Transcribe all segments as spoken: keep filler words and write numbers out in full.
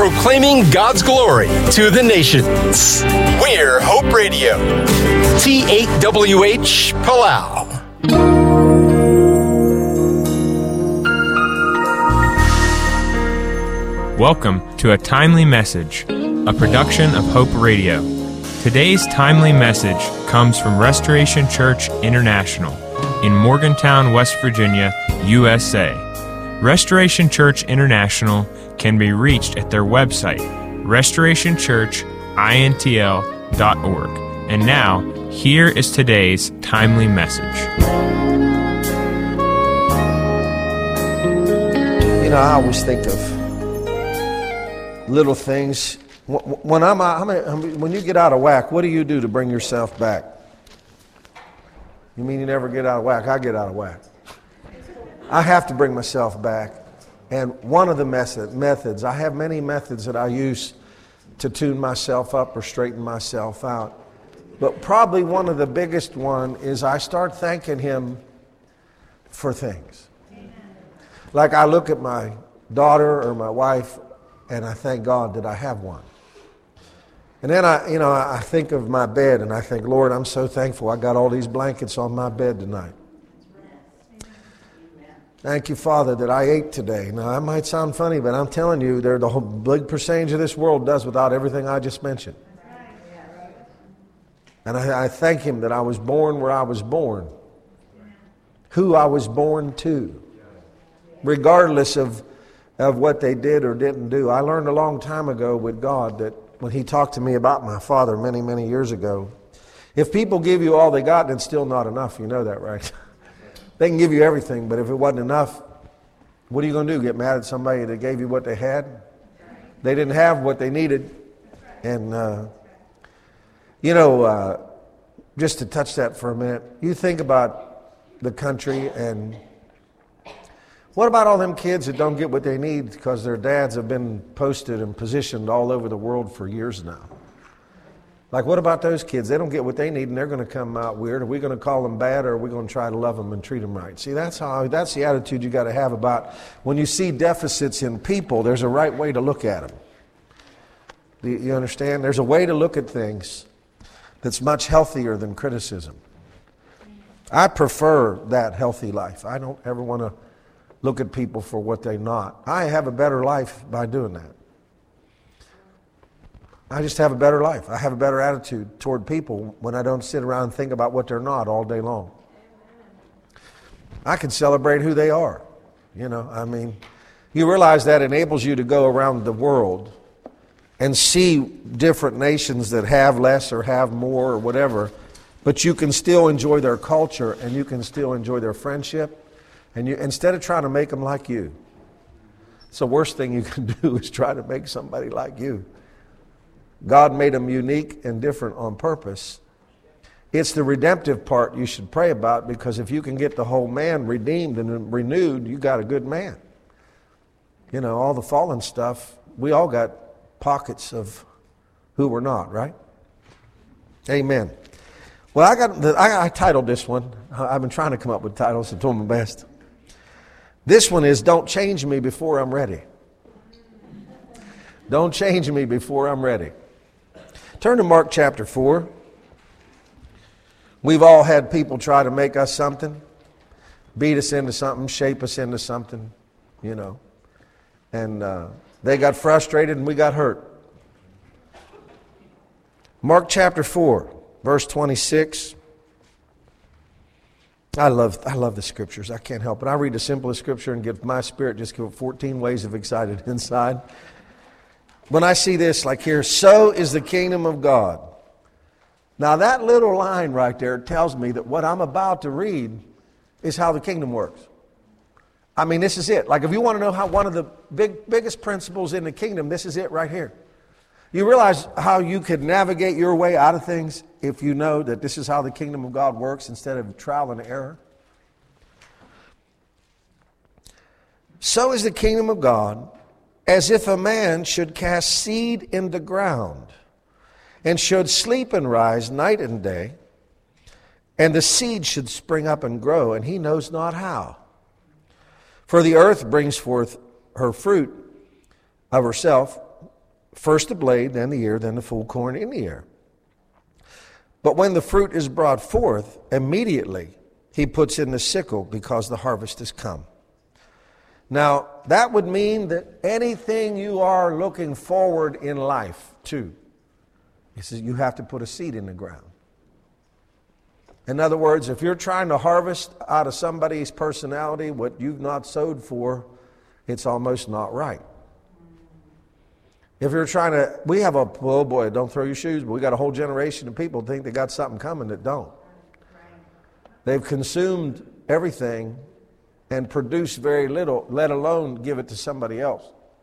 proclaiming God's glory to the nations. We're Hope Radio. T eight W H Palau. Welcome to A Timely Message, a production of Hope Radio. Today's timely message comes from Restoration Church International in Morgantown, West Virginia, U S A. Restoration Church International can be reached at their website, restoration church intl dot org. And now, here is today's timely message. You know, I always think of little things. When I'm, out, when you get out of whack, what do you do to bring yourself back? You mean you never get out of whack? I get out of whack. I have to bring myself back. And one of the method, methods, I have many methods that I use to tune myself up or straighten myself out. But probably one of the biggest one is I start thanking Him for things. Like I look at my daughter or my wife and I thank God that I have one. And then I, you know, I think of my bed and I think, Lord, I'm so thankful I got all these blankets on my bed tonight. Thank you, Father, that I ate today. Now, that might sound funny, but I'm telling you, they're the whole big percentage of this world does without everything I just mentioned. And I, I thank Him that I was born where I was born, who I was born to, regardless of, of what they did or didn't do. I learned a long time ago with God that when He talked to me about my father many, many years ago, if people give you all they got, then it's still not enough. You know that, right? They can give you everything, but if it wasn't enough, what are you going to do? Get mad at somebody that gave you what they had? They didn't have what they needed. And, uh, you know, uh, just to touch that for a minute, you think about the country and what about all them kids that don't get what they need because their dads have been posted and positioned all over the world for years now? Like, what about those kids? They don't get what they need, and they're going to come out weird. Are we going to call them bad, or are we going to try to love them and treat them right? See, that's how. That's the attitude you got to have about when you see deficits in people. There's a right way to look at them. Do you understand? There's a way to look at things that's much healthier than criticism. I prefer that healthy life. I don't ever want to look at people for what they're not. I have a better life by doing that. I just have a better life. I have a better attitude toward people when I don't sit around and think about what they're not all day long. I can celebrate who they are. You know, I mean, you realize that enables you to go around the world and see different nations that have less or have more or whatever, but you can still enjoy their culture and you can still enjoy their friendship, and you instead of trying to make them like you. It's the worst thing you can do is try to make somebody like you. God made them unique and different on purpose. It's the redemptive part you should pray about, because if you can get the whole man redeemed and renewed, you got a good man. You know, all the fallen stuff, we all got pockets of who we're not, right? Amen. Well, I got the, I, I titled this one. I've been trying to come up with titles and doing my best. This one is Don't Change Me Before I'm Ready. Don't change me before I'm ready. Turn to Mark chapter four. We've all had people try to make us something, beat us into something, shape us into something, you know. And uh, they got frustrated and we got hurt. Mark chapter four, verse twenty-six. I love I love the scriptures. I can't help it. I read the simplest scripture and get my spirit just go fourteen ways of excited inside. When I see this, like here, so is the kingdom of God. Now that little line right there tells me that what I'm about to read is how the kingdom works. I mean, this is it. Like if you want to know how one of the big biggest principles in the kingdom, this is it right here. You realize how you could navigate your way out of things if you know that this is how the kingdom of God works instead of trial and error? So is the kingdom of God, as if a man should cast seed in the ground, and should sleep and rise night and day, and the seed should spring up and grow, and he knows not how. For the earth brings forth her fruit of herself, First the blade, then the ear, then the full corn in the ear. But when the fruit is brought forth, immediately he puts in the sickle because the harvest has come. Now, that would mean that anything you are looking forward in life to, he says you have to put a seed in the ground. In other words, if you're trying to harvest out of somebody's personality what you've not sowed for, it's almost not right. If you're trying to, we have a, oh boy, don't throw your shoes, but we got a whole generation of people who think they got something coming that don't. They've consumed everything and produced very little, let alone give it to somebody else.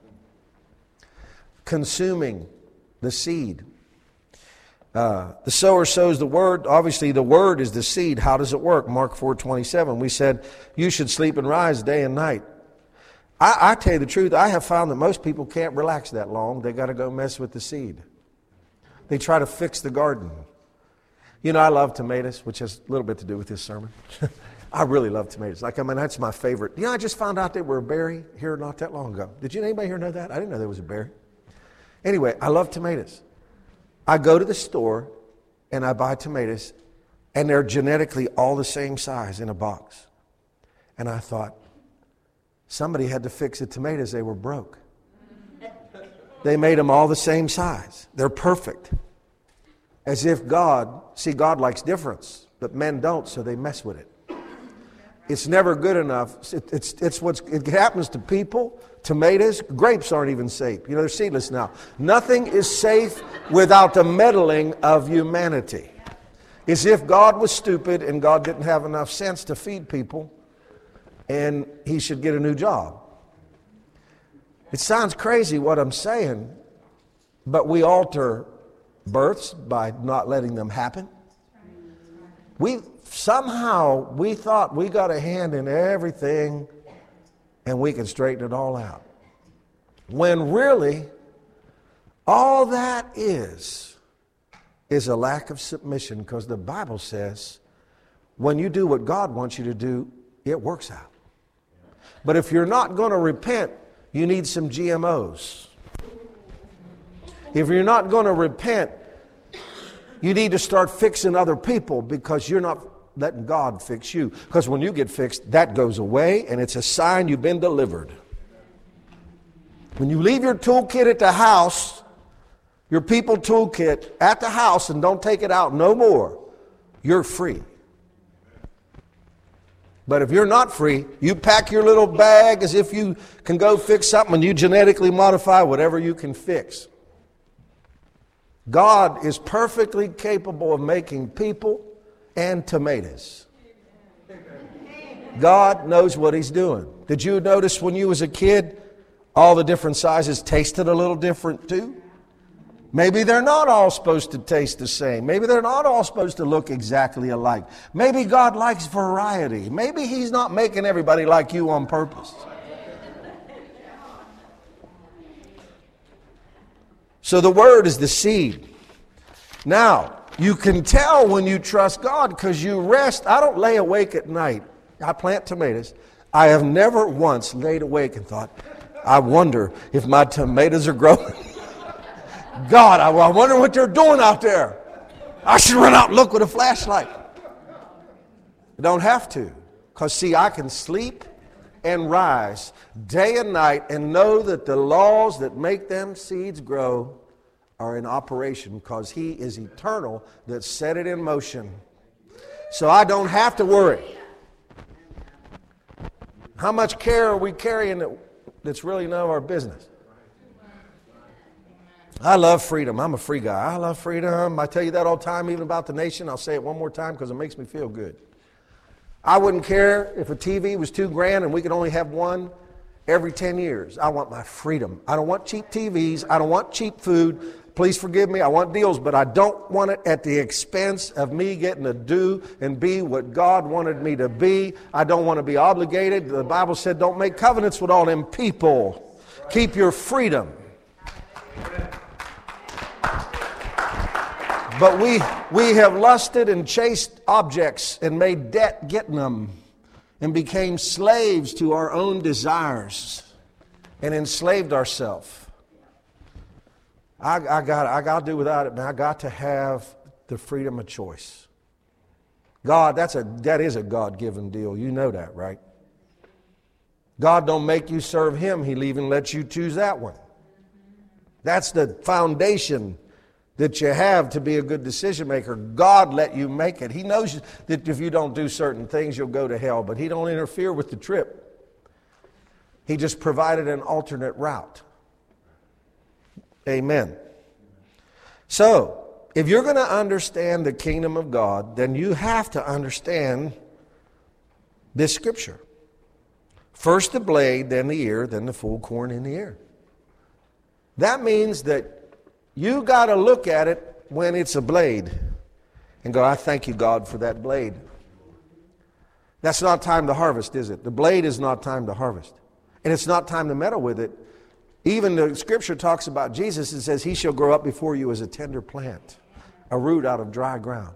Consuming the seed. Uh, the sower sows the word. Obviously, the word is the seed. How does it work? Mark four twenty-seven. We said, you should sleep and rise day and night. I, I tell you the truth, I have found that most people can't relax that long. They got to go mess with the seed. They try to fix the garden. You know, I love tomatoes, which has a little bit to do with this sermon. I really love tomatoes. Like, I mean, that's my favorite. You know, I just found out they were a berry here not that long ago. Did you, anybody here know that? I didn't know there was a berry. Anyway, I love tomatoes. I go to the store and I buy tomatoes, and they're genetically all the same size in a box. And I thought, somebody had to fix the tomatoes. They were broke. They made them all the same size. They're perfect. As if God, see, God likes difference, but men don't, so they mess with it. It's never good enough. It, it's, it's what's, it happens to people. Tomatoes, grapes aren't even safe. You know, they're seedless now. Nothing is safe without the meddling of humanity. It's if God was stupid and God didn't have enough sense to feed people, and he should get a new job. It sounds crazy what I'm saying, but we alter births by not letting them happen. We somehow we thought we got a hand in everything and we can straighten it all out. When really, all that is, is a lack of submission, because the Bible says when you do what God wants you to do, it works out. But if you're not going to repent, you need some G M Os. If you're not going to repent, you need to start fixing other people, because you're not letting God fix you. Because when you get fixed, that goes away, and it's a sign you've been delivered. When you leave your toolkit at the house, your people toolkit at the house, and don't take it out no more, you're free. But if you're not free, you pack your little bag as if you can go fix something, and you genetically modify whatever you can fix. God is perfectly capable of making people and tomatoes. God knows what he's doing. Did you notice when you was a kid, all the different sizes tasted a little different too? Maybe they're not all supposed to taste the same. Maybe they're not all supposed to look exactly alike. Maybe God likes variety. Maybe he's not making everybody like you on purpose. So the word is the seed. Now, you can tell when you trust God because you rest. I don't lay awake at night. I plant tomatoes. I have never once laid awake and thought, I wonder if my tomatoes are growing. God, I, I wonder what they're doing out there. I should run out and look with a flashlight. I don't have to. Because, see, I can sleep and rise day and night and know that the laws that make them seeds grow are in operation, because he is eternal that set it in motion. So I don't have to worry. How much care are we carrying that, that's really none of our business? I love freedom. I'm a free guy. I love freedom. I tell you that all the time, even about the nation. I'll say it one more time because it makes me feel good. I wouldn't care if a T V was two grand and we could only have one every ten years. I want my freedom. I don't want cheap T Vs. I don't want cheap food. Please forgive me. I want deals, but I don't want it at the expense of me getting to do and be what God wanted me to be. I don't want to be obligated. The Bible said don't make covenants with all them people. Keep your freedom. But we, we have lusted and chased objects and made debt getting them and became slaves to our own desires and enslaved ourselves. I, I got I got to do without it, man. I got to have the freedom of choice. God, that's a that is a God-given deal. You know that, right? God don't make you serve Him. He'll even let you choose that one. That's the foundation that you have to be a good decision maker. God let you make it. He knows that if you don't do certain things, you'll go to hell, but He don't interfere with the trip. He just provided an alternate route. Amen. So, if you're going to understand the kingdom of God, then you have to understand this scripture. First the blade, then the ear, then the full corn in the ear. That means that you got to look at it when it's a blade and go, I thank you, God, for that blade. That's not time to harvest, is it? The blade is not time to harvest. And it's not time to meddle with it. Even the scripture talks about Jesus. It says, He shall grow up before you as a tender plant, a root out of dry ground.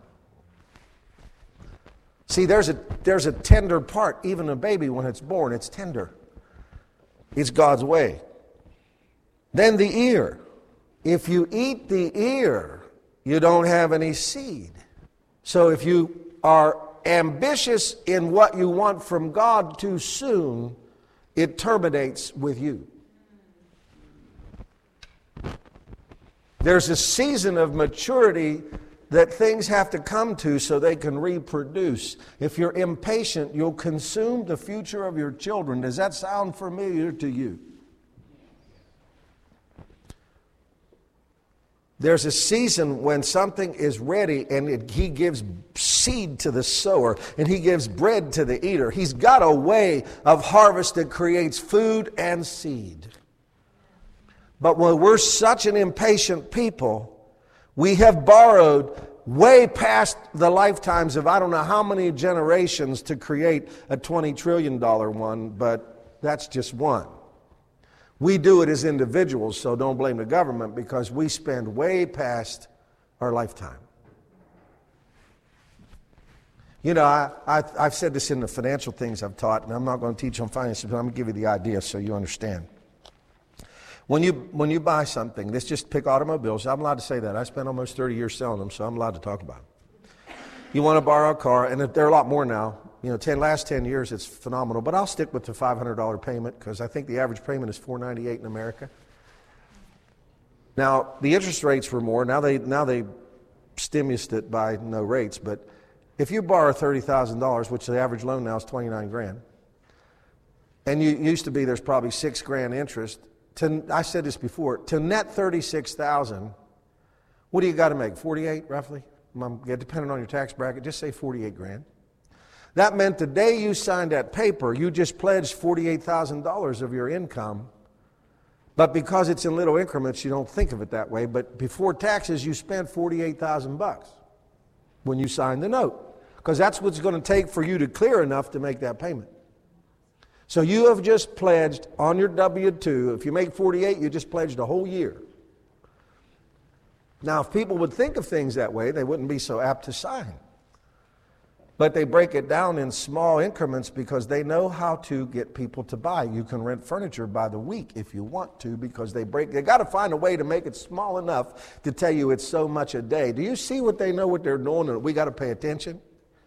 See, there's a, there's a tender part. Even a baby, when it's born, it's tender. It's God's way. Then the ear. If you eat the ear, you don't have any seed. So if you are ambitious in what you want from God too soon, it terminates with you. There's a season of maturity that things have to come to so they can reproduce. If you're impatient, you'll consume the future of your children. Does that sound familiar to you? There's a season when something is ready and it, He gives seed to the sower and He gives bread to the eater. He's got a way of harvest that creates food and seed. But when we're such an impatient people, we have borrowed way past the lifetimes of I don't know how many generations to create a twenty trillion dollars one, but that's just one. We do it as individuals, so don't blame the government because we spend way past our lifetime. You know, I, I, I've said this in the financial things I've taught, and I'm not going to teach on finances, but I'm going to give you the idea so you understand. When you when you buy something, let's just pick automobiles. I'm allowed to say that. I spent almost thirty years selling them, so I'm allowed to talk about them. You want to borrow a car, and they're a lot more now. You know, ten last ten years, it's phenomenal. But I'll stick with the five hundred dollars payment because I think the average payment is four ninety-eight in America. Now, the interest rates were more. Now they now they stimulused it by no rates. But if you borrow thirty thousand dollars, which the average loan now is twenty-nine grand, and you used to be there's probably six grand interest. To, I said this before, to net thirty-six thousand dollars, what do you got to make? forty-eight roughly? Depending on your tax bracket, just say forty-eight grand. That meant the day you signed that paper, you just pledged forty-eight thousand dollars of your income. But because it's in little increments, you don't think of it that way. But before taxes, you spent forty-eight thousand bucks when you signed the note. Because that's what's going to take for you to clear enough to make that payment. So you have just pledged on your W two, if you make forty-eight, you just pledged a whole year. Now, if people would think of things that way, they wouldn't be so apt to sign. But they break it down in small increments because they know how to get people to buy. You can rent furniture by the week if you want to because they break. They got to find a way to make it small enough to tell you it's so much a day. Do you see what they know what they're doing and we got to pay attention?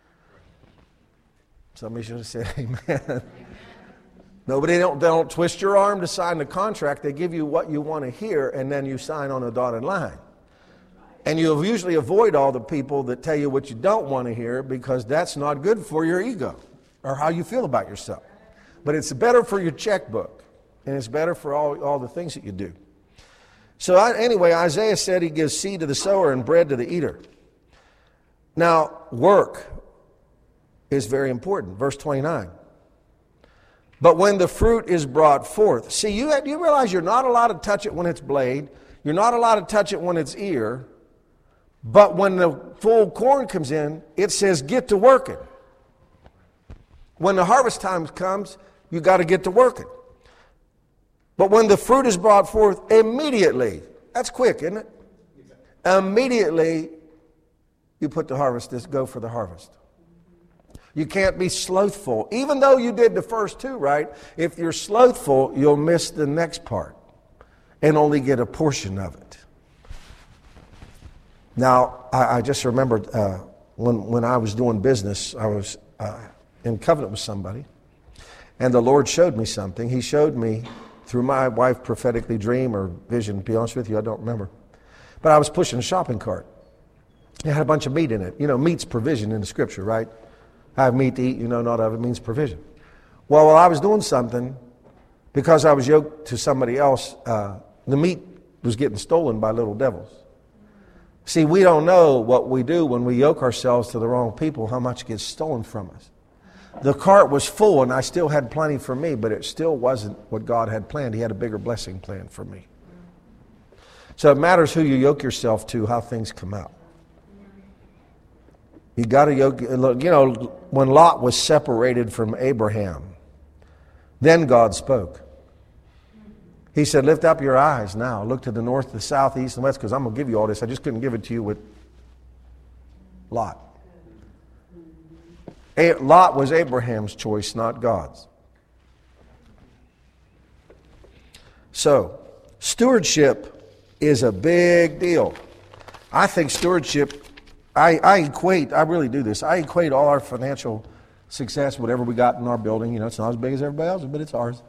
Somebody should have said amen. No, but they don't, they don't twist your arm to sign the contract. They give you what you want to hear, and then you sign on a dotted line. And you'll usually avoid all the people that tell you what you don't want to hear because that's not good for your ego or how you feel about yourself. But it's better for your checkbook, and it's better for all, all the things that you do. So I, anyway, Isaiah said He gives seed to the sower and bread to the eater. Now, work is very important. Verse twenty-nine. But when the fruit is brought forth. See, you, you realize you're not allowed to touch it when it's blade. You're not allowed to touch it when it's ear. But when the full corn comes in, it says get to working. When the harvest time comes, you got to get to working. But when the fruit is brought forth, immediately. That's quick, isn't it? Immediately, you put the harvest, just go for the harvest. You can't be slothful. Even though you did the first two right, if you're slothful, you'll miss the next part and only get a portion of it. Now, I, I just remembered uh, when, when I was doing business, I was uh, in covenant with somebody, and the Lord showed me something. He showed me through my wife prophetically dream or vision, to be honest with you, I don't remember. But I was pushing a shopping cart. It had a bunch of meat in it. You know, meat's provision in the scripture, right? I have meat to eat, you know, not of it means provision. Well, while I was doing something, because I was yoked to somebody else, uh, the meat was getting stolen by little devils. See, we don't know what we do when we yoke ourselves to the wrong people, how much gets stolen from us. The cart was full and I still had plenty for me, but it still wasn't what God had planned. He had a bigger blessing planned for me. So it matters who you yoke yourself to, how things come out. You got to yoke, you know, when Lot was separated from Abraham, then God spoke. He said, lift up your eyes now. Look to the north, the south, east, and west, because I'm going to give you all this. I just couldn't give it to you with Lot. Lot was Abraham's choice, not God's. So, stewardship is a big deal. I think stewardship, I, I equate, I really do this, I equate all our financial success, whatever we got in our building, you know, it's not as big as everybody else's, but it's ours.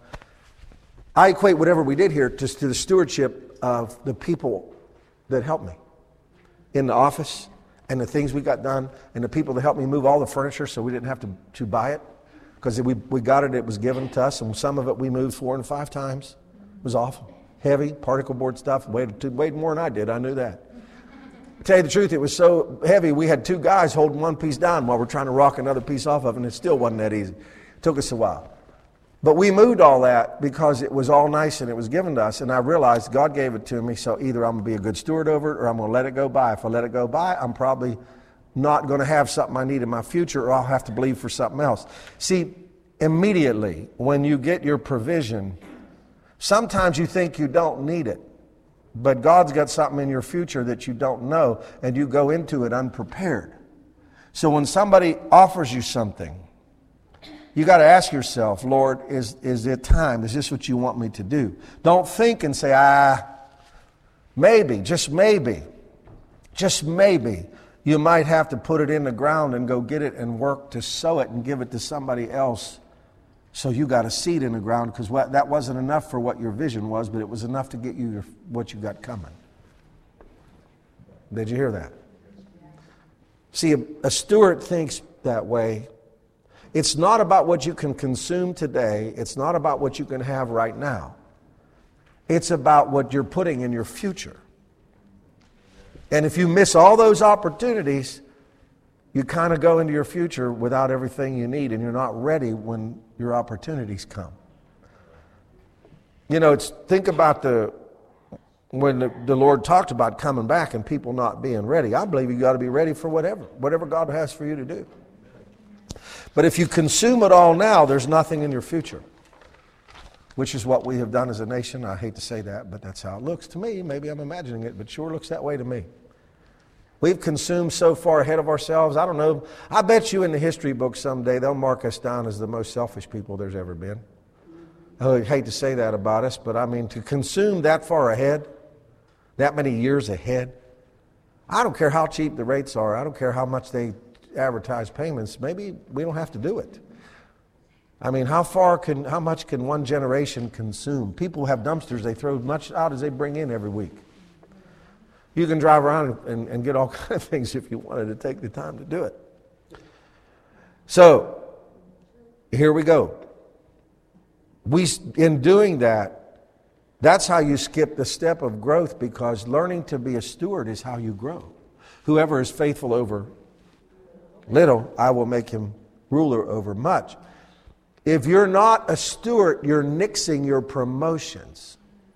I equate whatever we did here just to the stewardship of the people that helped me in the office and the things we got done and the people that helped me move all the furniture so we didn't have to, to buy it because we, we got it, it was given to us, and some of it we moved four and five times. It was awful. Heavy, particle board stuff, weighed, weighed more than I did, I knew that. To tell you the truth, it was so heavy, we had two guys holding one piece down while we're trying to rock another piece off of it, and it still wasn't that easy. It took us a while. But we moved all that because it was all nice and it was given to us. And I realized God gave it to me, so either I'm going to be a good steward over it or I'm going to let it go by. If I let it go by, I'm probably not going to have something I need in my future, or I'll have to believe for something else. See, immediately when you get your provision, sometimes you think you don't need it. But God's got something in your future that you don't know, and you go into it unprepared. So when somebody offers you something, you got to ask yourself, Lord, is, is it time? Is this what you want me to do? Don't think and say, ah, maybe, just maybe, just maybe, you might have to put it in the ground and go get it and work to sow it and give it to somebody else. So you got a seed in the ground, because that wasn't enough for what your vision was, but it was enough to get you your, what you got coming. Did you hear that? See, a, a steward thinks that way. It's not about what you can consume today. It's not about what you can have right now. It's about what you're putting in your future. And if you miss all those opportunities, you kind of go into your future without everything you need, and you're not ready when your opportunities come. You know, it's, think about the when the, the Lord talked about coming back and people not being ready. I believe you got to be ready for whatever, whatever God has for you to do. But if you consume it all now, there's nothing in your future, which is what we have done as a nation. I hate to say that, but that's how it looks to me. Maybe I'm imagining it, but it sure looks that way to me. We've consumed so far ahead of ourselves. I don't know. I bet you in the history books someday they'll mark us down as the most selfish people there's ever been. I hate to say that about us, but I mean, to consume that far ahead, that many years ahead, I don't care how cheap the rates are. I don't care how much they advertise payments. Maybe we don't have to do it. I mean, how far can, how much can one generation consume? People have dumpsters. They throw as much out as they bring in every week. You can drive around and, and get all kinds of things if you wanted to take the time to do it. So, here we go. We, in doing that, that's how you skip the step of growth, because learning to be a steward is how you grow. Whoever is faithful over little, I will make him ruler over much. If you're not a steward, you're nixing your promotions.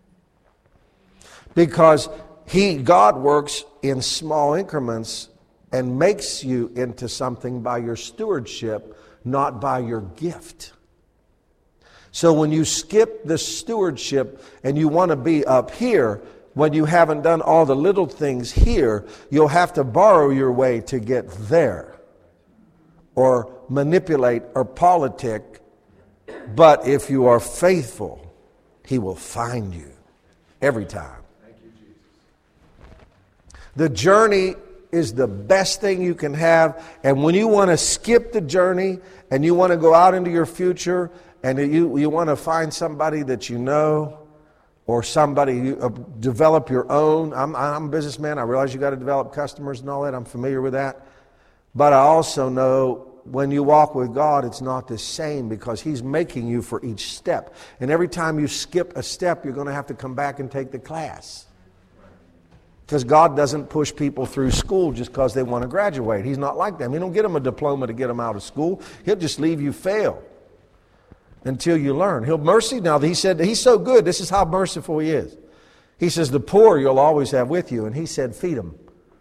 Because He, God works in small increments and makes you into something by your stewardship, not by your gift. So when you skip the stewardship and you want to be up here, when you haven't done all the little things here, you'll have to borrow your way to get there, or manipulate or politic. But if you are faithful, He will find you every time. The journey is the best thing you can have. And when you want to skip the journey and you want to go out into your future and you, you want to find somebody that you know or somebody, you uh, develop your own. I'm, I'm a businessman. I realize you got to develop customers and all that. I'm familiar with that. But I also know when you walk with God, it's not the same because He's making you for each step. And every time you skip a step, you're going to have to come back and take the class. Because God doesn't push people through school just because they want to graduate. He's not like them. He don't get them a diploma to get them out of school. He'll just leave you fail until you learn. He'll mercy. Now, He said, He's so good. This is how merciful He is. He says, the poor you'll always have with you. And He said, feed them.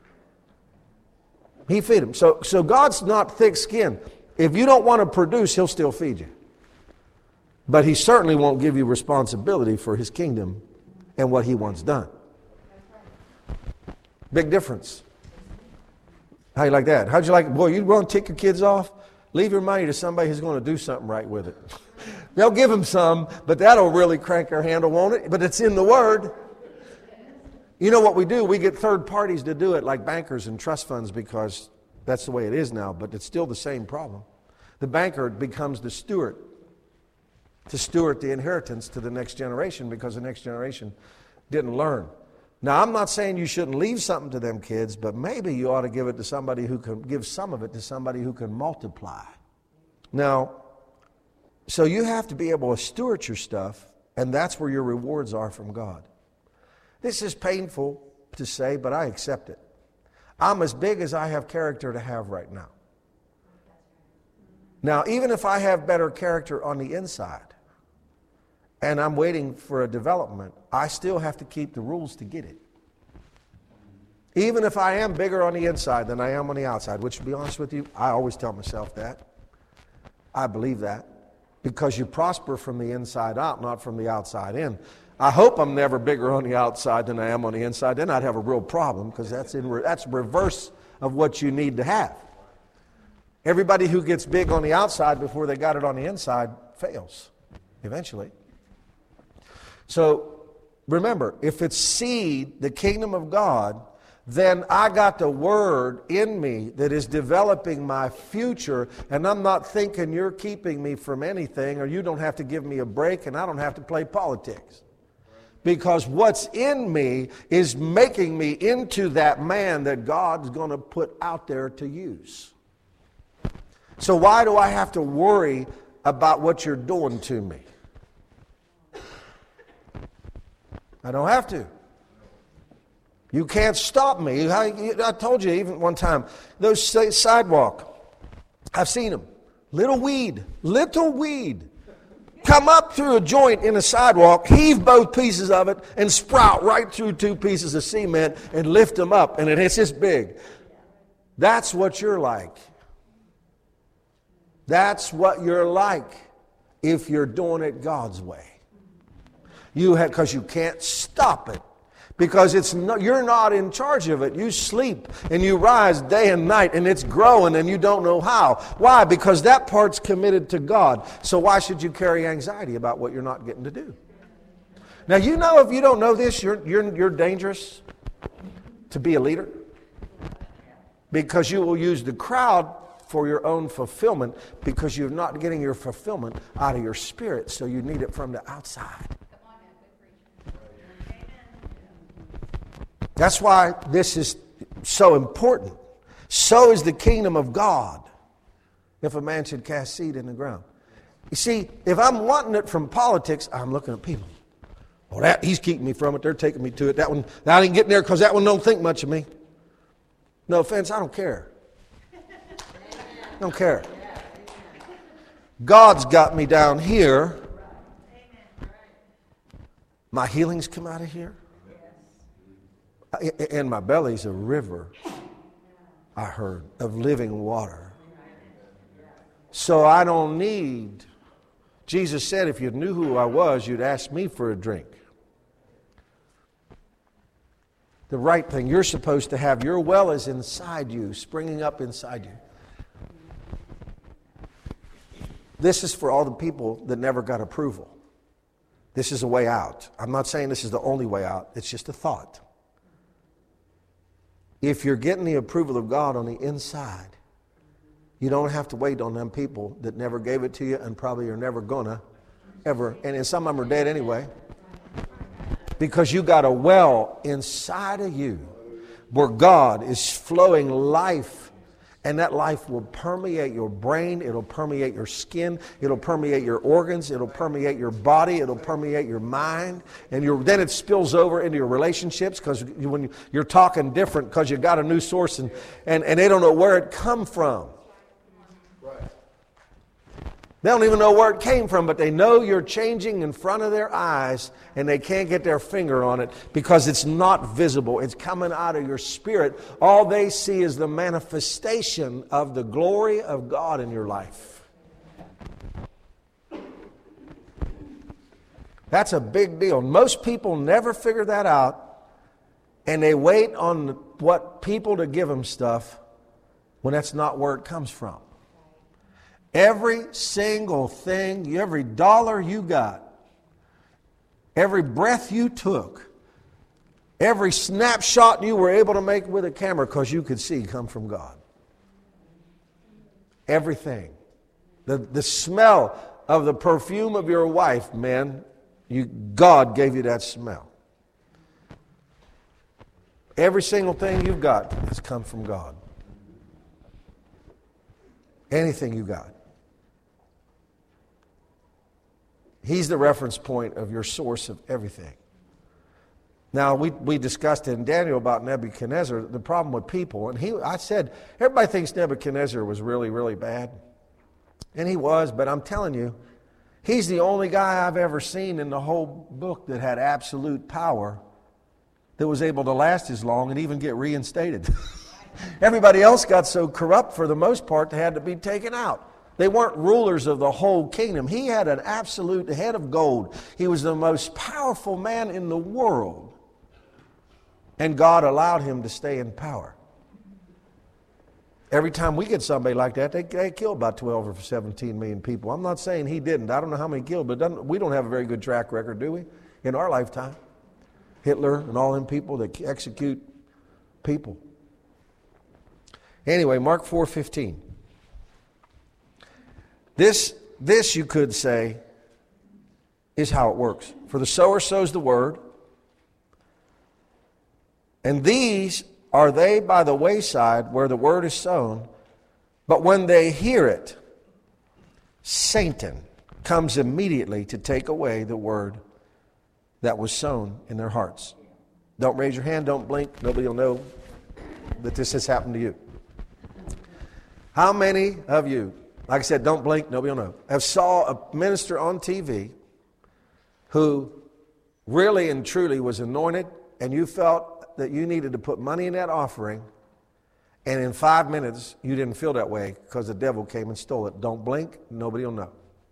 He feed them. So, so God's not thick-skinned. If you don't want to produce, He'll still feed you. But He certainly won't give you responsibility for His kingdom and what He wants done. Big difference. How you like that? How'd you like, boy, you want to tick your kids off? Leave your money to somebody who's going to do something right with it. They'll give them some, but that'll really crank their handle, won't it? But it's in the Word. You know what we do? We get third parties to do it, like bankers and trust funds, because that's the way it is now, but it's still the same problem. The banker becomes the steward to steward the inheritance to the next generation because the next generation didn't learn. Now, I'm not saying you shouldn't leave something to them kids, but maybe you ought to give it to somebody who can, give some of it to somebody who can multiply. Now, so you have to be able to steward your stuff, and that's where your rewards are from God. This is painful to say, but I accept it. I'm as big as I have character to have right now. Now, even if I have better character on the inside, and I'm waiting for a development, I still have to keep the rules to get it. Even if I am bigger on the inside than I am on the outside, which, to be honest with you, I always tell myself that. I believe that. Because you prosper from the inside out, not from the outside in. I hope I'm never bigger on the outside than I am on the inside. Then I'd have a real problem, because that's in re- that's reverse of what you need to have. Everybody who gets big on the outside before they got it on the inside fails eventually. So remember, if it's seed, the kingdom of God, then I got the Word in me that is developing my future, and I'm not thinking you're keeping me from anything, or you don't have to give me a break, and I don't have to play politics. Because what's in me is making me into that man that God's going to put out there to use. So why do I have to worry about what you're doing to me? I don't have to. You can't stop me. I, I told you even one time, those sidewalk, I've seen them. Little weed, little weed. Come up through a joint in a sidewalk, heave both pieces of it, and sprout right through two pieces of cement and lift them up, and it's this big. That's what you're like. That's what you're like if you're doing it God's way. You have, because you can't stop it. Because it's no, you're not in charge of it. You sleep and you rise day and night, and it's growing and you don't know how. Why? Because that part's committed to God. So why should you carry anxiety about what you're not getting to do? Now, you know, if you don't know this, you're, you're, you're dangerous to be a leader. Because you will use the crowd for your own fulfillment, because you're not getting your fulfillment out of your spirit, so you need it from the outside. That's why this is so important. So is the kingdom of God, if a man should cast seed in the ground. You see, if I'm wanting it from politics, I'm looking at people. Oh, that he's keeping me from it. They're taking me to it. That one, I didn't get in there because that one don't think much of me. No offense, I don't care. I don't care. God's got me down here. My healings come out of here. And my belly's a river, I heard, of living water. So I don't need, Jesus said, if you knew who I was, you'd ask me for a drink. The right thing, you're supposed to have, your well is inside you, springing up inside you. This is for all the people that never got approval. This is a way out. I'm not saying this is the only way out. It's just a thought. if you're getting the approval of God on the inside, you don't have to wait on them people that never gave it to you and probably are never gonna ever. And some of them are dead anyway. Because you got a well inside of you where God is flowing life, and that life will permeate your brain, it'll permeate your skin, it'll permeate your organs, it'll permeate your body, it'll permeate your mind, and your, then it spills over into your relationships, because when you're talking different because you got a new source, and, and, and they don't know where it come from. They don't even know where it came from, but they know you're changing in front of their eyes, and they can't get their finger on it because it's not visible. It's coming out of your spirit. All they see is the manifestation of the glory of God in your life. That's a big deal. Most people never figure that out, and they wait on what people to give them stuff when that's not where it comes from. Every single thing, every dollar you got, every breath you took, every snapshot you were able to make with a camera because you could see come from God. Everything. The, the smell of the perfume of your wife, man, you, God gave you that smell. Every single thing you've got has come from God. Anything you got. He's the reference point of your source of everything. Now, we, we discussed in Daniel about Nebuchadnezzar, the problem with people. And he, I said, everybody thinks Nebuchadnezzar was really, really bad. And he was, but I'm telling you, he's the only guy I've ever seen in the whole book that had absolute power that was able to last as long and even get reinstated. Everybody else got so corrupt for the most part they had to be taken out. They weren't rulers of the whole kingdom. He had an absolute head of gold. He was the most powerful man in the world. And God allowed him to stay in power. Every time we get somebody like that, they, they kill about twelve or seventeen million people. I'm not saying he didn't. I don't know how many killed, but doesn't, we don't have a very good track record, do we, in our lifetime? Hitler and all them people that execute people. Anyway, Mark four fifteen. This, this, you could say, is how it works. For the sower sows the word, and these are they by the wayside where the word is sown, but when they hear it, Satan comes immediately to take away the word that was sown in their hearts. Don't raise your hand, don't blink, nobody will know that this has happened to you. How many of you, like I said, don't blink, nobody will know, have saw a minister on T V who really and truly was anointed, and you felt that you needed to put money in that offering, and in five minutes you didn't feel that way because the devil came and stole it? Don't blink, nobody will know.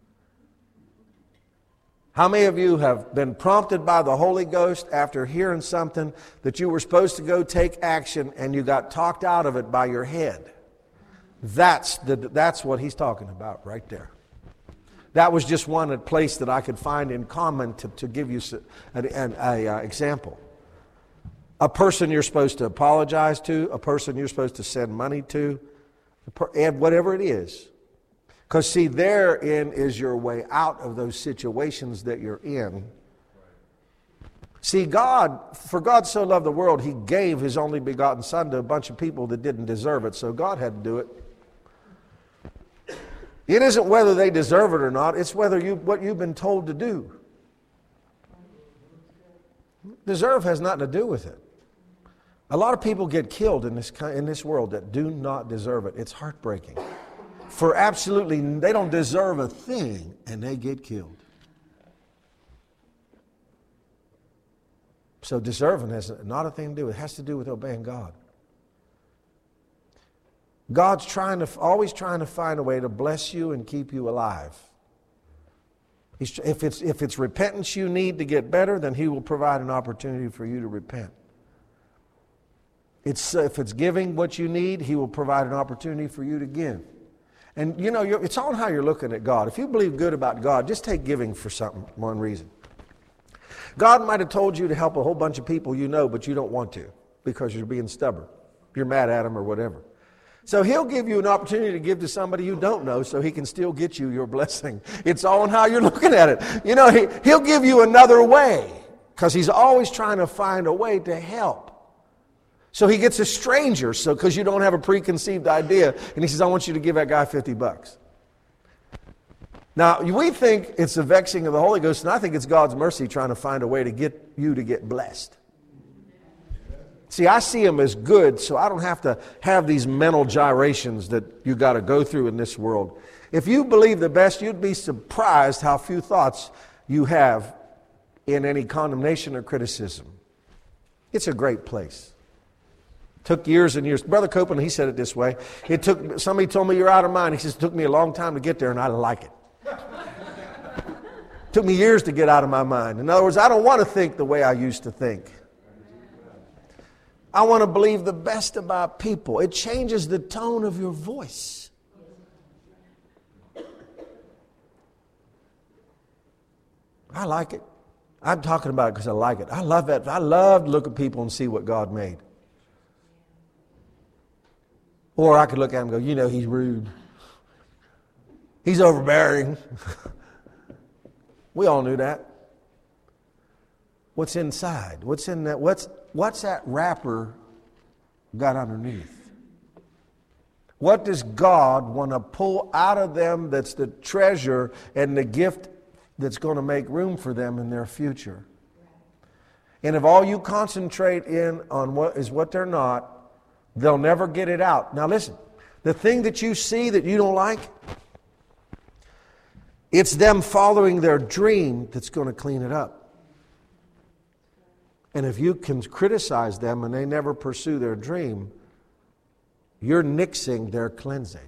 How many of you have been prompted by the Holy Ghost after hearing something that you were supposed to go take action and you got talked out of it by your head? That's the that's what he's talking about right there. That was just one place that I could find in common to, to give you an, an a, uh, example. A person you're supposed to apologize to, a person you're supposed to send money to, and whatever it is. Because see, therein is your way out of those situations that you're in. See, God, for God so loved the world, He gave His only begotten Son to a bunch of people that didn't deserve it, so God had to do it. It isn't whether they deserve it or not, it's whether you what you've been told to do. Deserve has nothing to do with it. A lot of people get killed in this in this world that do not deserve it. It's heartbreaking. For absolutely, they don't deserve a thing, and they get killed. So deserving has not a thing to do with it. It has to do with obeying God. God's trying to always trying to find a way to bless you and keep you alive. He's, if it's if it's repentance you need to get better, then He will provide an opportunity for you to repent. It's if it's giving what you need, He will provide an opportunity for you to give. And you know, you're, it's on how you're looking at God. If you believe good about God, just take giving for something, one reason. God might have told you to help a whole bunch of people you know, but you don't want to because you're being stubborn. You're mad at him or whatever. So he'll give you an opportunity to give to somebody you don't know so he can still get you your blessing. It's all in how you're looking at it. You know, he, he'll give you another way because he's always trying to find a way to help. So he gets a stranger so because you don't have a preconceived idea. And he says, I want you to give that guy fifty bucks. Now, we think it's the vexing of the Holy Ghost, and I think it's God's mercy trying to find a way to get you to get blessed. See, I see them as good, so I don't have to have these mental gyrations that you got to go through in this world. If you believe the best, you'd be surprised how few thoughts you have in any condemnation or criticism. It's a great place. Took years and years. Brother Copeland, he said it this way. It took, somebody told me you're out of mind. He says, it took me a long time to get there, and I like it. Took me years to get out of my mind. In other words, I don't want to think the way I used to think. I want to believe the best about people. It changes the tone of your voice. I like it. I'm talking about it because I like it. I love that. I love to look at people and see what God made. Or I could look at him and go, you know, he's rude. He's overbearing. We all knew that. What's inside? What's in that? What's what's that wrapper got underneath? What does God want to pull out of them that's the treasure and the gift that's going to make room for them in their future? And if all you concentrate in on what is what they're not, they'll never get it out. Now listen, the thing that you see that you don't like, it's them following their dream that's going to clean it up. And if you can criticize them and they never pursue their dream, you're nixing their cleansing.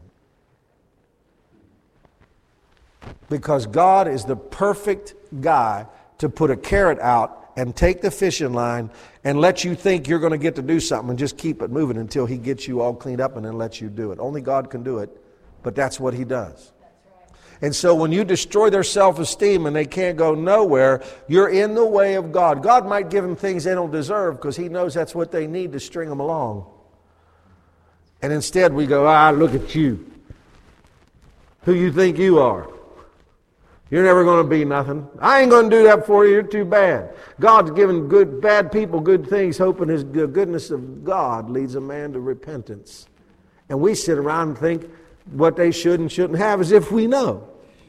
Because God is the perfect guy to put a carrot out and take the fishing line and let you think you're going to get to do something and just keep it moving until he gets you all cleaned up and then lets you do it. Only God can do it, but that's what he does. And so when you destroy their self-esteem and they can't go nowhere, you're in the way of God. God might give them things they don't deserve because he knows that's what they need to string them along. And instead we go, ah, look at you. Who you think you are. You're never going to be nothing. I ain't going to do that for you. You're too bad. God's given good, bad people good things, hoping his, the goodness of God leads a man to repentance. And we sit around and think what they should and shouldn't have as if we know.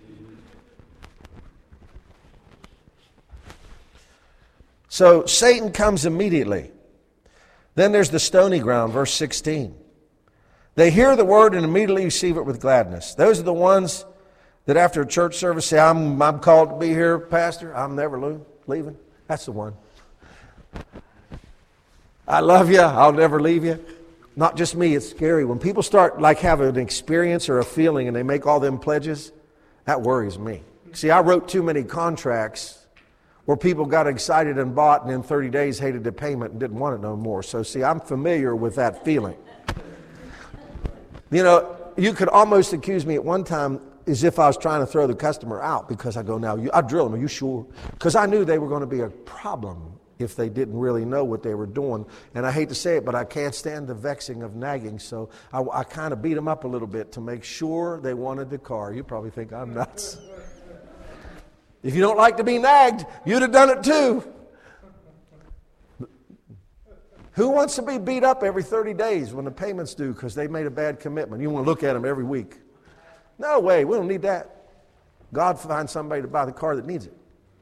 So Satan comes immediately. Then there's the stony ground, verse sixteen. They hear the word and immediately receive it with gladness. Those are the ones that after a church service say, I'm, I'm called to be here, Pastor. I'm never leaving. That's the one. I love you. I'll never leave you. Not just me. It's scary. When people start like have an experience or a feeling and they make all them pledges, that worries me. See, I wrote too many contracts where people got excited and bought and in thirty days hated the payment and didn't want it no more. So see, I'm familiar with that feeling. You know, you could almost accuse me at one time as if I was trying to throw the customer out because I go, now, you, I drill them, are you sure? Because I knew they were going to be a problem if they didn't really know what they were doing. And I hate to say it, but I can't stand the vexing of nagging, so I, I kind of beat them up a little bit to make sure they wanted the car. You probably think I'm nuts. If you don't like to be nagged, you'd have done it too. Who wants to be beat up every thirty days when the payment's due because they made a bad commitment? You want to look at them every week. No way, we don't need that. God finds somebody to buy the car that needs it.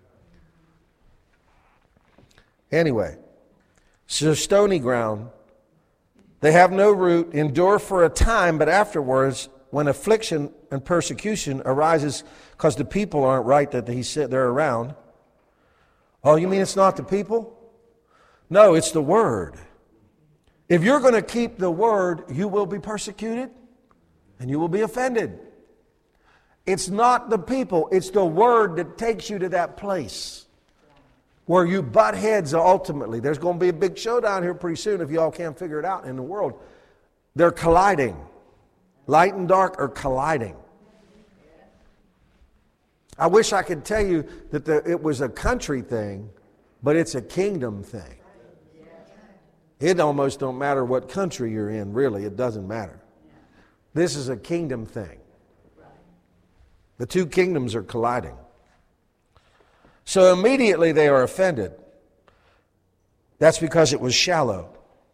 Anyway, so stony ground, they have no root, endure for a time, but afterwards, when affliction and persecution arises because the people aren't right that he said they're around. Oh, you mean it's not the people? No, it's the word. If you're going to keep the word, you will be persecuted and you will be offended. It's not the people, it's the word that takes you to that place where you butt heads ultimately. There's going to be a big showdown here pretty soon if you all can't figure it out in the world. They're colliding. Light and dark are colliding. I wish I could tell you that the, it was a country thing, but it's a kingdom thing. It almost don't matter what country you're in, really. It doesn't matter. This is a kingdom thing. The two kingdoms are colliding. So immediately they are offended. That's because it was shallow.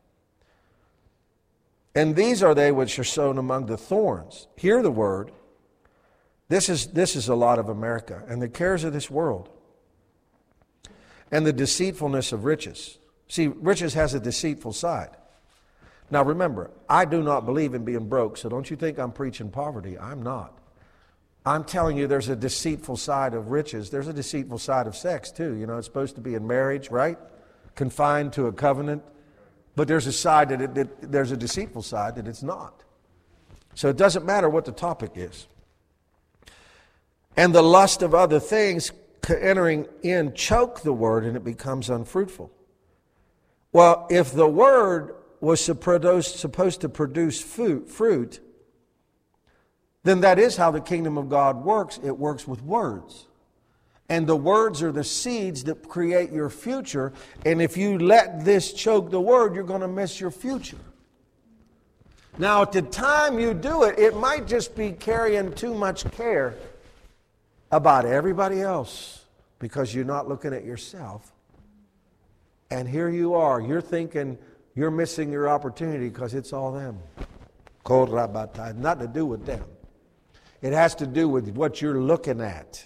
And these are they which are sown among the thorns. Hear the word. This is, this is a lot of America. And the cares of this world. And the deceitfulness of riches. See, riches has a deceitful side. Now remember, I do not believe in being broke, so don't you think I'm preaching poverty. I'm not. I'm telling you there's a deceitful side of riches. There's a deceitful side of sex too. You know, it's supposed to be in marriage, right? Confined to a covenant. But there's a side that, it, that there's a deceitful side that it's not. So it doesn't matter what the topic is. And the lust of other things entering in choke the word and it becomes unfruitful. Well, if the word was supposed to produce fruit, then that is how the kingdom of God works. It works with words. And the words are the seeds that create your future. And if you let this choke the word, you're going to miss your future. Now, at the time you do it, it might just be carrying too much care about everybody else because you're not looking at yourself. And here you are. You're thinking you're missing your opportunity because it's all them. Not to do with them. It has to do with what you're looking at.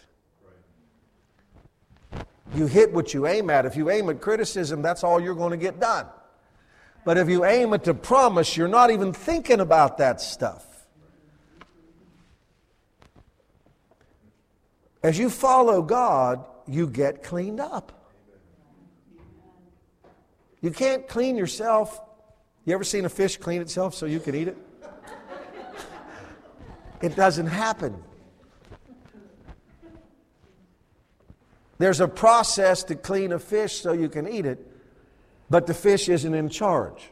You hit what you aim at. If you aim at criticism, that's all you're going to get done. But if you aim at the promise, you're not even thinking about that stuff. As you follow God, you get cleaned up. You can't clean yourself. You ever seen a fish clean itself so you can eat it? It doesn't happen. There's a process to clean a fish so you can eat it, but the fish isn't in charge.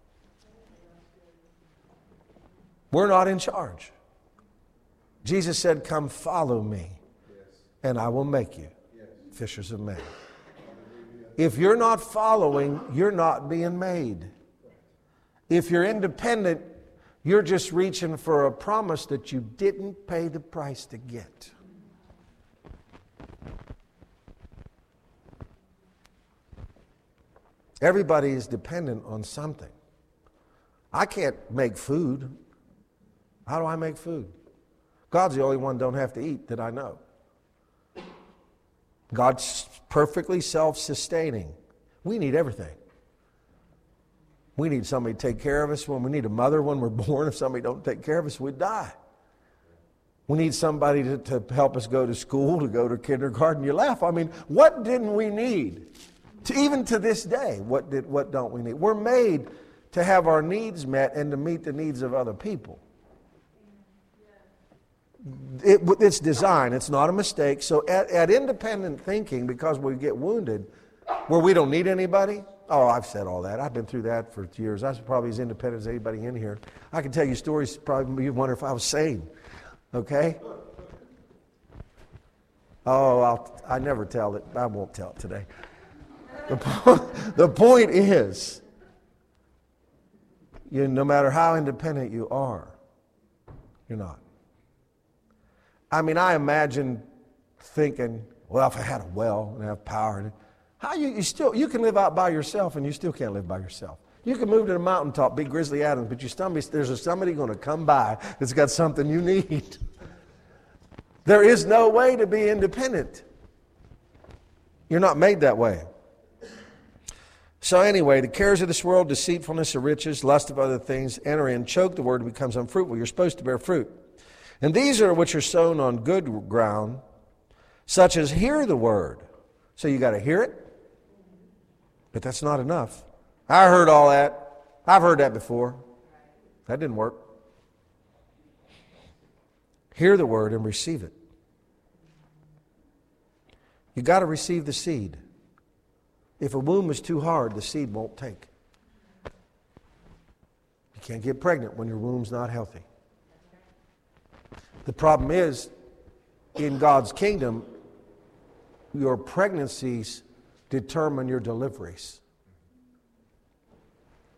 We're not in charge. Jesus said, "Come follow me, and I will make you fishers of men." If you're not following, you're not being made. If you're independent, you're just reaching for a promise that you didn't pay the price to get. Everybody is dependent on something. I can't make food. How do I make food? God's the only one don't have to eat that I know. God's perfectly self-sustaining. We need everything. We need somebody to take care of us. When we need a mother when we're born, if somebody don't take care of us, we die. We need somebody to, to help us go to school, to go to kindergarten. You laugh. I mean, what didn't we need? To, even to this day, what did what don't we need? We're made to have our needs met and to meet the needs of other people. It, it's design. It's not a mistake. So at, at independent thinking, because we get wounded, where we don't need anybody, oh, I've said all that. I've been through that for years. I was probably as independent as anybody in here. I can tell you stories, probably you wonder if I was sane. Okay? Oh, I'll, I never tell it. I won't tell it today. The, po- the point is, you, no matter how independent you are, you're not. I mean, I imagine thinking, well, if I had a well and have power, how you, you still you can live out by yourself, and you still can't live by yourself. You can move to the mountaintop, be Grizzly Adams, but you somebody, there's somebody going to come by that's got something you need. There is no way to be independent. You're not made that way. So anyway, the cares of this world, deceitfulness of riches, lust of other things, enter in, choke the word, and becomes unfruitful. You're supposed to bear fruit. And these are which are sown on good ground, such as hear the word. So you got to hear it, but that's not enough. I heard all that. I've heard that before. That didn't work. Hear the word and receive it. You got to receive the seed. If a womb is too hard, the seed won't take. You can't get pregnant when your womb's not healthy. The problem is, in God's kingdom, your pregnancies determine your deliveries.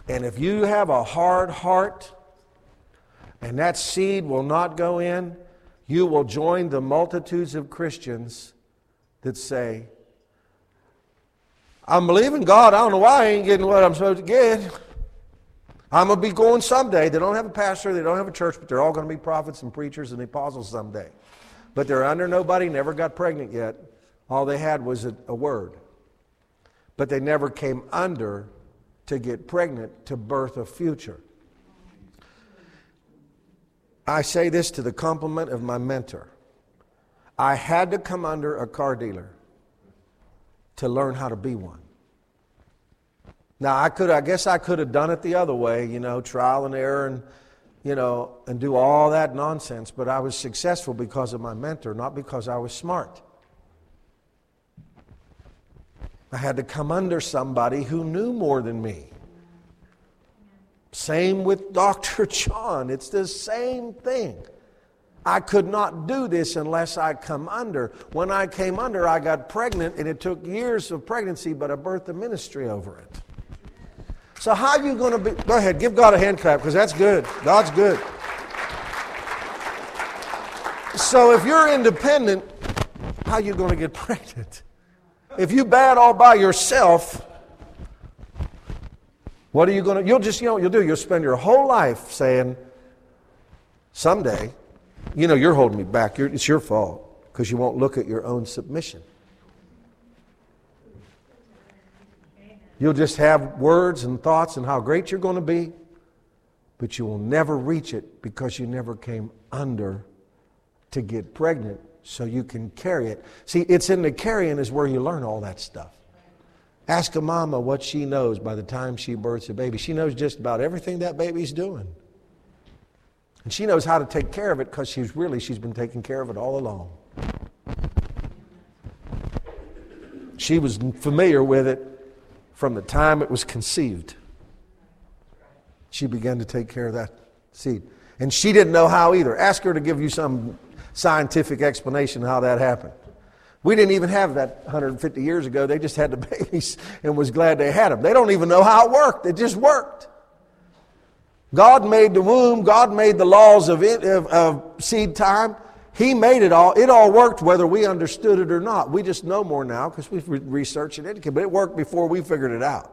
And if you have a hard heart and that seed will not go in, you will join the multitudes of Christians that say, I'm believing God. I don't know why I ain't getting what I'm supposed to get. I'm going to be going someday. They don't have a pastor. They don't have a church, but they're all going to be prophets and preachers and apostles someday. But they're under nobody, never got pregnant yet. All they had was a, a word. But they never came under to get pregnant to birth a future. I say this to the compliment of my mentor. I had to come under a car dealer to learn how to be one. Now, I could, I guess I could have done it the other way, you know, trial and error and, you know, and do all that nonsense. But I was successful because of my mentor, not because I was smart. I had to come under somebody who knew more than me. Same with Doctor John. It's the same thing. I could not do this unless I come under. When I came under, I got pregnant, and it took years of pregnancy, but I birthed a ministry over it. So how are you going to be? Go ahead, give God a hand clap, because that's good. God's good. So if you're independent, how are you going to get pregnant? If you bad all by yourself, what are you going to, you'll just, you know what you'll do? You'll spend your whole life saying, someday, you know, you're holding me back. You're, it's your fault because you won't look at your own submission. You'll just have words and thoughts and how great you're going to be, but you will never reach it because you never came under to get pregnant so you can carry it. See, it's in the carrying is where you learn all that stuff. Ask a mama what she knows by the time she births a baby. She knows just about everything that baby's doing. And she knows how to take care of it because she's really, she's been taking care of it all along. She was familiar with it from the time it was conceived. She began to take care of that seed. And she didn't know how either. Ask her to give you some scientific explanation how that happened. We didn't even have that one hundred fifty years ago. They just had the babies and was glad they had them. They don't even know how it worked. It just worked. God made the womb. God made the laws of, it, of, of seed time. He made it all. It all worked whether we understood it or not. We just know more now because we've re- researched it. But it worked before we figured it out.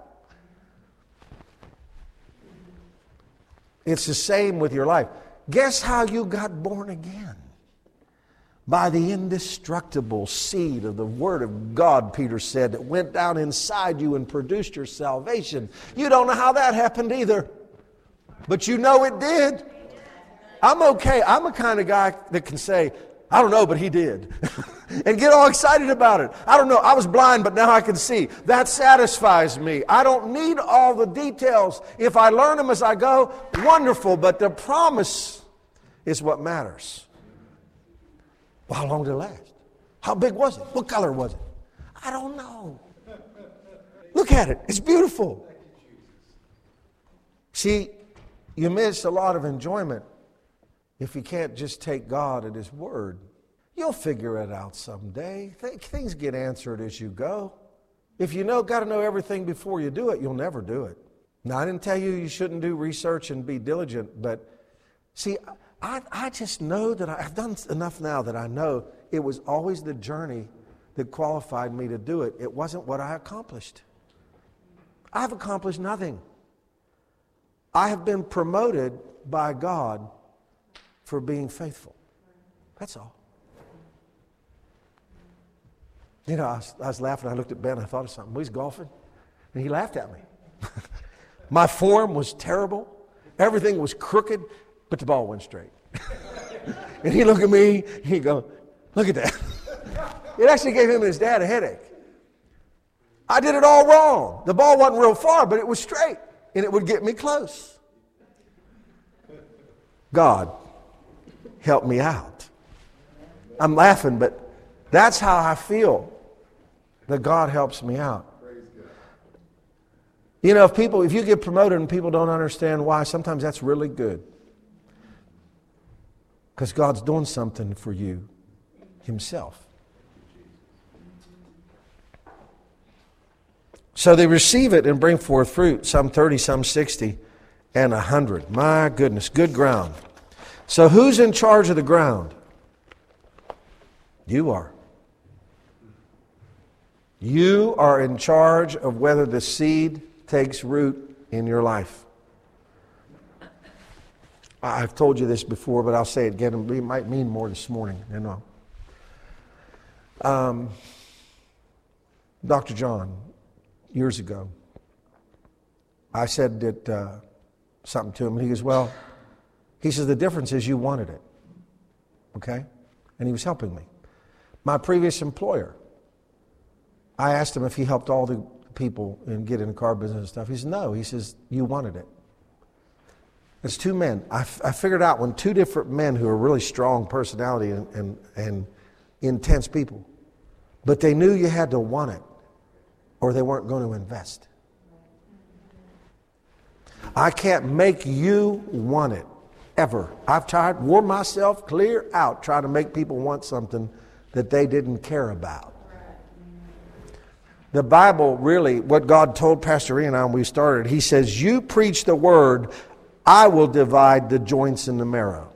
It's the same with your life. Guess how you got born again? By the indestructible seed of the Word of God, Peter said, that went down inside you and produced your salvation. You don't know how that happened either, but you know it did. I'm okay. I'm the kind of guy that can say, I don't know, but he did. And get all excited about it. I don't know. I was blind, but now I can see. That satisfies me. I don't need all the details. If I learn them as I go, wonderful. But the promise is what matters. Well, how long did it last? How big was it? What color was it? I don't know. Look at it. It's beautiful. See, you miss a lot of enjoyment if you can't just take God at His Word. You'll figure it out someday. Things get answered as you go. If you know, got to know everything before you do it, you'll never do it. Now, I didn't tell you you shouldn't do research and be diligent, but see, I, I just know that I, I've done enough now that I know it was always the journey that qualified me to do it. It wasn't what I accomplished. I've accomplished nothing. I have been promoted by God for being faithful. That's all. You know, I was, I was laughing. I looked at Ben. I thought of something. We was golfing, and he laughed at me. My form was terrible. Everything was crooked, but the ball went straight. And he looked at me. He go, look at that. It actually gave him and his dad a headache. I did it all wrong. The ball wasn't real far, but it was straight, and it would get me close. God, help me out. I'm laughing, but that's how I feel, that God helps me out. You know, if people, if you get promoted and people don't understand why, sometimes that's really good. Because God's doing something for you Himself. So they receive it and bring forth fruit, some thirty, some sixty, and a hundred. My goodness, good ground. So who's in charge of the ground? You are. You are in charge of whether the seed takes root in your life. I've told you this before, but I'll say it again. It might mean more this morning. You know. Um, Doctor John, years ago, I said that uh, something to him, and he goes, well, he says, the difference is you wanted it. Okay? And he was helping me. My previous employer, I asked him if he helped all the people and get in the car business and stuff. He said, no. He says, you wanted it. It's two men. I, f- I figured out when two different men who are really strong personality and, and, and intense people, but they knew you had to want it or they weren't going to invest. I can't make you want it, ever. I've tried, wore myself clear out trying to make people want something that they didn't care about. The Bible really, what God told Pastor Ian and I when we started, he says, you preach the word, I will divide the joints and the marrow.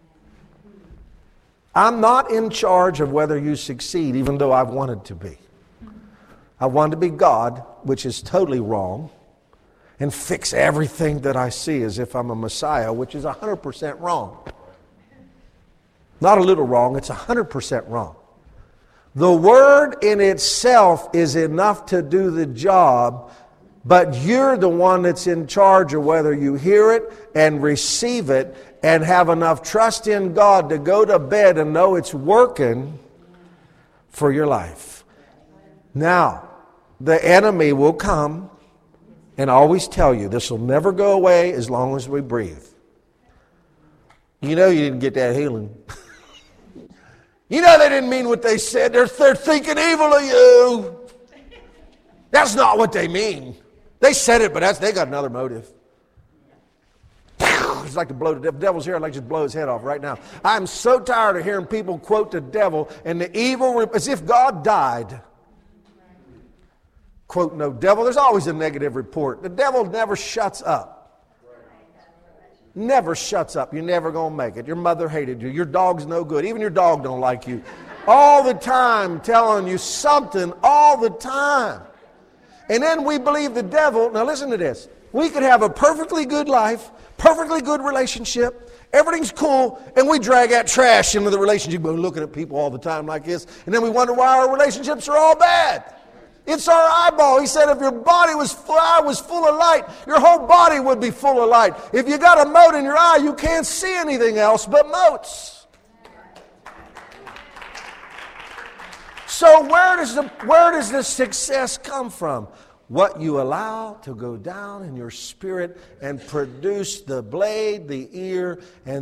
I'm not in charge of whether you succeed, even though I've wanted to be. I wanted to be God, which is totally wrong, and fix everything that I see as if I'm a Messiah, which is one hundred percent wrong. Not a little wrong, it's one hundred percent wrong. The word in itself is enough to do the job, but you're the one that's in charge of whether you hear it and receive it and have enough trust in God to go to bed and know it's working for your life. Now, the enemy will come and always tell you this will never go away as long as we breathe. You know you didn't get that healing. You know they didn't mean what they said. They're, they're thinking evil of you. That's not what they mean. They said it, but that's, they got another motive. It's like to blow the devil. The devil's here. I'd like to just blow his head off right now. I'm so tired of hearing people quote the devil and the evil as if God died. Quote no devil. There's always a negative report. The devil never shuts up. Never shuts up. You're never going to make it. Your mother hated you. Your dog's no good. Even your dog don't like you. All the time telling you something all the time. And then we believe the devil. Now listen to this. We could have a perfectly good life, perfectly good relationship. Everything's cool. And we drag that trash into the relationship. We're looking at people all the time like this. And then we wonder why our relationships are all bad. It's our eyeball. He said if your body was full, eye was full of light, your whole body would be full of light. If you got a mote in your eye, you can't see anything else but motes. So where does the where does the success come from? What you allow to go down in your spirit and produce the blade, the ear, and